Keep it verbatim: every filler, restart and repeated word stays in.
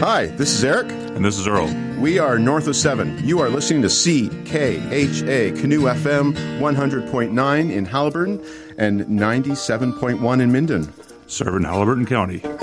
Hi, this is Eric. And this is Earl. We are North of seven. You are listening to C K H A Canoe F M one hundred point nine in Haliburton and ninety-seven point one in Minden. Serving Haliburton County.